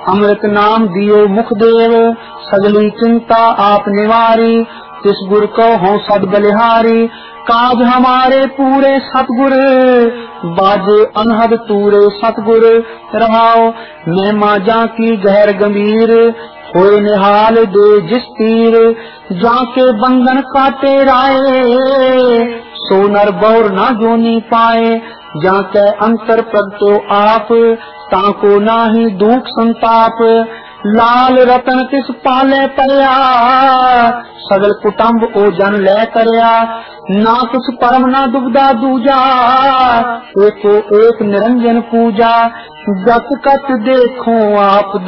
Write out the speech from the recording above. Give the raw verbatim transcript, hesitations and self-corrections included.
अमृत नाम दियो मुख देव, सगली चिंता आप निवारी, तिस गुर को हो सद बलिहारी, काज हमारे पूरे सतगुर, बाजे अनहद तूरे सतगुर, रहाओ महिमा जा की गहर गंभीर, होए निहाल दे जिस तीर, जाके बंधन काटे राए, सो नर बौर ना जोनी पाए, जाके अंतर प्रगटो आप, ताको नाही दुख संताप, लाल रतन तिस पाले परया, सगल कुटुंब ओ जन ले करया, ना कुछ परम ना दुबदा दूजा, एको एक निरंजन पूजा, जत कत देखो आप